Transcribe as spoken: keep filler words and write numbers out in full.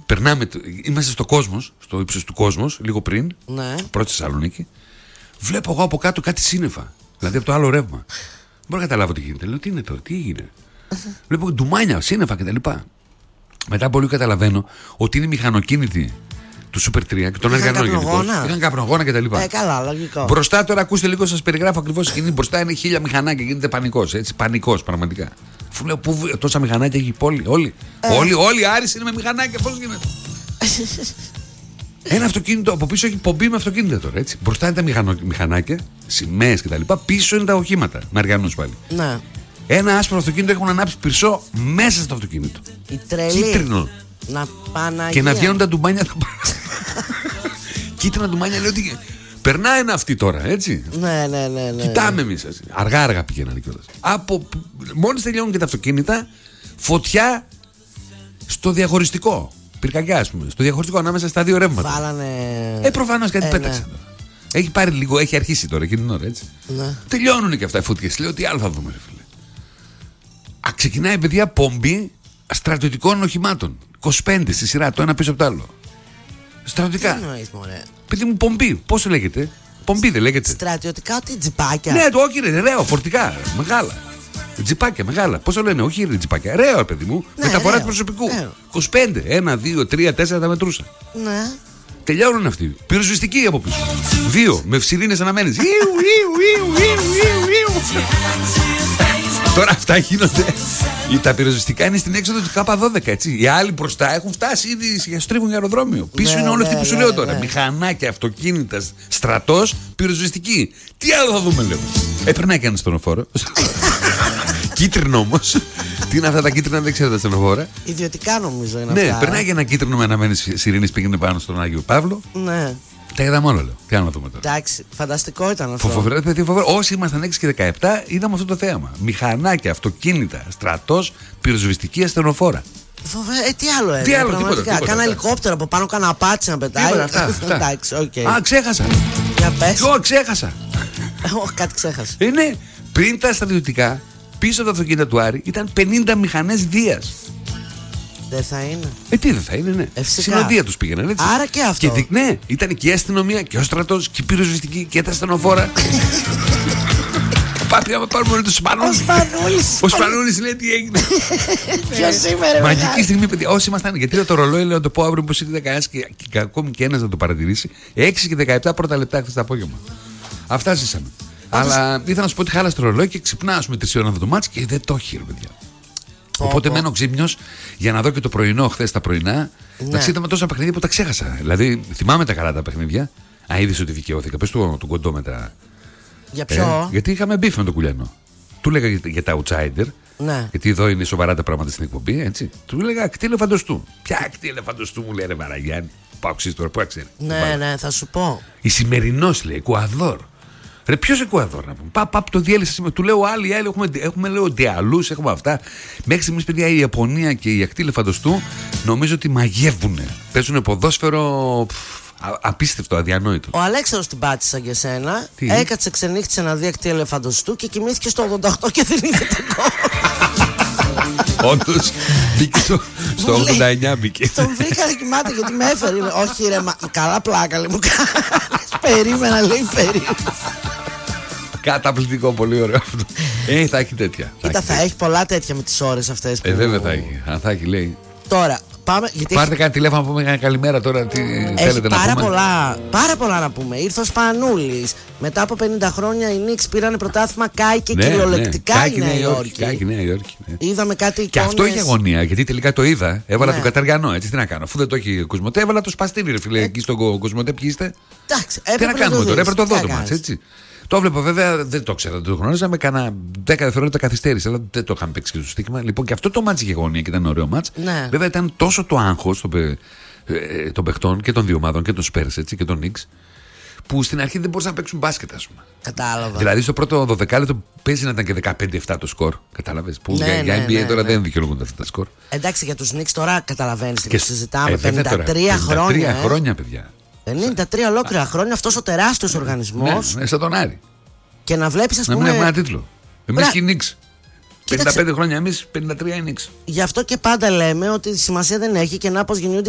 Περνάμε, είμαστε στο Κόσμος, στο ύψος του Κόσμος, λίγο πριν, ναι. πρώτη Θεσσαλονίκη. Βλέπω εγώ από κάτω κάτι σύννεφα. Δηλαδή από το άλλο ρεύμα. Δεν μπορώ να καταλάβω τι γίνεται. Λέω τι είναι τώρα, τι έγινε. Βλέπω ντουμάνια, σύννεφα κτλ. Μετά από λίγο καταλαβαίνω ότι είναι μηχανοκίνητη του Super τρία και τον αργανό γενικώς. Είχαν καπνογόνα κτλ. Ε, καλά, λογικό. Μπροστά τώρα, ακούστε λίγο, σας περιγράφω ακριβώς σκηνή. Μπροστά είναι χίλια μηχανάκια, γίνεται πανικός. Έτσι, πανικός πραγματικά. Αφού λέω πού, τόσα μηχανάκια έχει η πόλη, όλοι. Ε. Όλοι, όλοι οι Άρης είναι με μηχανάκια, πώς γίνεται. Ένα αυτοκίνητο από πίσω έχει πομπή με αυτοκίνητα τώρα. Έτσι. Μπροστά είναι τα μηχανο, μηχανάκια, σημαίες κτλ. Πίσω είναι τα οχήματα, με αργανούς πάλι. Ναι. Ένα άσπρο αυτοκίνητο έχουν ανάψει πυρσό μέσα στο αυτοκίνητο. Η τρελή. Κίτρινο. Να Παναγία. Και να βγαίνουν τα ντουμάνια. Κίτρινα ντουμάνια, λέω ότι. Περνάει ένα αυτή τώρα, έτσι. Ναι, ναι, ναι. ναι. Κοιτάμε εμείς. Αργά-αργά πηγαίνανε κιόλας. Από... Μόλις τελειώνουν και τα αυτοκίνητα, φωτιά στο διαχωριστικό. Πυρκαγιά, ας πούμε. Στο διαχωριστικό ανάμεσα στα δύο ρεύματα. Βάλανε. Ε, προφανώς κάτι ε, πέταξε. Ναι. Έχει πάρει λίγο, έχει αρχίσει τώρα εκείνη την ώρα, έτσι. Ναι. Τελειώνουν και αυτά οι φωτιές. Λέω τι άλλο θα δούμε, ρε φίλε. Α, ξεκινάει, παιδιά, πομπή στρατιωτικών οχημάτων. είκοσι πέντε στη σειρά, το ένα πίσω από το άλλο. Στρατιωτικά. Τι εννοείς, μωρέ. Παιδί μου, πομπή. Πώς λέγεται. Πομπή δεν λέγεται. Στρατιωτικά, ότι τζιπάκια. Ναι, το όχι, ρε, ρέο, φορτικά. Μεγάλα. Τζιπάκια, μεγάλα. Πώς το λένε, όχι ρε, τζιπάκια. Ρέο, παιδί μου. Ναι, μεταφορά του προσωπικού. Ρέο. είκοσι πέντε. ένα, δύο, τρία, τέσσερα τα μετρούσα. Ναι. Τελειώνουν αυτοί. Πυροσβεστικοί από πίσω. Δύο, με σιρήνες αναμένες. Ιου, ιου, ιου, ιου, ιου, ιου. Τώρα αυτά γίνονται. Τα πυροσβεστικά είναι στην έξοδο του Κάπα δώδεκα, έτσι. Οι άλλοι μπροστά έχουν φτάσει ήδη για στρίβουν για αεροδρόμιο. Πίσω ναι, είναι όλοι ναι, αυτοί που σου ναι, λέω ναι, τώρα. ναι. Μηχανάκια, αυτοκίνητα, στρατός, πυροσβεστικοί. Τι άλλο θα δούμε, λέω. Ε, περνάει και ένα στενοφόρο. Κίτρινο όμως. Τι είναι αυτά τα κίτρινα, δεν ξέρω τα στενοφόρα. Ιδιωτικά νομίζω είναι ναι, αυτά. Ναι, περνάει και ένα κίτρινο με αναμένες σιρήνες, πήγαινε πάνω στον Άγιο Παύλο. Ναι. Τα είδαμε όλα, λέω. Τι άλλο να δούμε τώρα. Εντάξει, φανταστικό ήταν αυτό. Φοβερό, παιδί, φοβερό. Όσοι ήμασταν έξι και δεκαεπτά, είδαμε αυτό το θέαμα. Μηχανάκια, αυτοκίνητα, στρατός, πυροσβεστική, ασθενοφόρα. Φοβερό, ε, τι άλλο είναι. Τι άλλο, τίποτα, τίποτα, κάνα ελικόπτερο από πάνω, κάνα απάτσι να πετάει. Τίποτα, αυτά, αυτά. Εντάξει, okay. Α, ξέχασα. Για πες. Εγώ ξέχασα. Όχι, κάτι ξέχασα. Είναι πριν τα στρατιωτικά, πίσω από τα αυτοκίνητα του Άρη, ήταν πενήντα μηχανές Δίας. Δεν θα είναι. Ε, τι δεν θα είναι, ναι. Ε, συνοδεία τους πήγαιναν, έτσι. Άρα και αυτό. Και, ναι, ήταν και η αστυνομία και ο στρατός και η πυροσβεστική και τα ασθενοφόρα. Πάμε να πάρουμε όλοι τους Σπανούλης. Ο Σπανούλης. Ο Σπανούλης λέει τι έγινε. Ποιος σήμερα. Μαγική στιγμή, παιδιά. Όσοι ήμασταν, γιατί λέω το ρολόι, λέω να το πω αύριο πως είναι δεκαέξι και, και ακόμη και ένας να το παρατηρήσει. έξι και δεκαεπτά πρώτα λεπτά χθες το απόγευμα. Αυτά ζήσαμε. Αλλά ήθελα να σου πω ότι χάλασε το ρολόι και ξυπνά, α πούμε, τρεις ώρα το μάτς και δεν το έχει, ρε παιδιά. Οπότε μένω ξύπνιος για να δω και το πρωινό χθες τα πρωινά. Ναι. Να είδαμε τόσα παιχνίδια που τα ξέχασα. Δηλαδή, θυμάμαι τα καλά τα παιχνίδια. Α, είδες ότι δικαιώθηκα. Πες του τον κοντό μετά. Για ποιο? Ε, γιατί είχαμε μπιφ με τον Κουλιανό. Του έλεγα για, για τα outsider. Ναι. Γιατί εδώ είναι σοβαρά τα πράγματα στην εκπομπή, έτσι. Του έλεγα ακτή ελεφαντοστού. Ποια ακτή ελεφαντοστού μου λέει ρε Μαραγιάννη. Πάω ξύς τώρα, πού ξέρει. Ναι, ναι, θα σου πω. Η σημερινός λέει, Εκουαδόρ. Ρε, ποιος Εκουαδόρ να πούμε. Παπ, παπ, το διέλυσα σήμερα. Του λέω άλλοι, άλλοι. Έχουμε, έχουμε λέω διαλούς, έχουμε αυτά. Μέχρι στιγμής, παιδιά, η Ιαπωνία και η ακτή ελεφαντοστού νομίζω ότι μαγεύουνε. Παίζουν ποδόσφαιρο. Α, απίστευτο, αδιανόητο. Ο Αλέξανδρος την πάτησε σαν και εσένα. Τι? Έκατσε, ξενύχτησε να δει ακτή ελεφαντοστού και κοιμήθηκε στο ογδόντα οκτώ και δεν είδε το γκολ. Όντως, μπήκε στο, στο ογδόντα εννιά μπήκε. Τον βρήκα να κοιμάται γιατί με έφερε. Όχι ρε, μα, καλά πλάκα λέει μου. Περίμενα, λέει, περίμενα. Καταπληκτικό, πολύ ωραίο αυτό. Ε, θα έχει τέτοια. Κοίτα, θα έχει πολλά τέτοια με τις ώρες αυτές. Ε, βέβαια θα έχει. Αν θα έχει, λέει. Τώρα, πάμε. Γιατί πάρτε έχει... κάτι τηλέφωνο να πούμε μια καλημέρα τώρα. Τι έχει θέλετε πάρα να πούμε. Πολλά, πάρα πολλά να πούμε. Ήρθε ο Σπανούλης. Μετά από πενήντα χρόνια οι Νίξ πήρανε πρωτάθλημα, κάει και ναι, κυριολεκτικά ναι. η Νέα Υόρκη. Κάει και η Νέα Υόρκη. Ναι. Είδαμε κάτι εικόνες. Και αυτό έχει αγωνία, γιατί τελικά το είδα. Έβαλα ναι. το Καταριανό, έτσι τι να κάνω. Αφού δεν το έχει ο Κοσμοτέ, έβαλα το Σπαστίνι, ρε φίλε. Ε... Εκεί στον Κοσμοτέ, ποιοι είστε. Εντάξει, τι να κάνουμε τώρα, έπρεπε το δω το μάτς, έτσι. Το έβλεπα βέβαια, δεν το ξέρα, δεν το γνώριζα. Με κάνα δέκα δευτερόλεπτα καθυστέρηση, αλλά δεν το είχαμε παίξει και στο στοίχημα. Λοιπόν, και αυτό το μάτς είχε γωνία και ήταν ωραίο μάτς. Ναι. Βέβαια ήταν τόσο το άγχος των, παι, ε, των παιχτών και των δύο ομάδων και των Spurs έτσι, και των Knicks, που στην αρχή δεν μπορούσαν να παίξουν μπάσκετ, ας πούμε. Κατάλαβα. Δηλαδή στο πρώτο δωδεκάλεπτο παίζει να ήταν και δεκαπέντε επτά το σκορ. Κατάλαβες. Που ναι, για, ναι, για N B A ναι, τώρα ναι. δεν δικαιολογούνται αυτά τα σκορ. Εντάξει, για τους Knicks τώρα καταλαβαίνεις. Και συζητάμε ε, πενήντα τρία τώρα, χρόνια. πενήντα τρία χρόνια, παιδιά. πενήντα τρία ολόκληρα χρόνια αυτός ο τεράστιος οργανισμός. Ναι, σαν τον Άρη. Και να βλέπεις, ας να πούμε. μην έχουμε ένα τίτλο. Εμείς και οι Knicks. Κοίταξε, πενήντα πέντε χρόνια εμείς, πενήντα τρία οι Knicks. Γι' αυτό και πάντα λέμε ότι σημασία δεν έχει και να πως γεννιούνται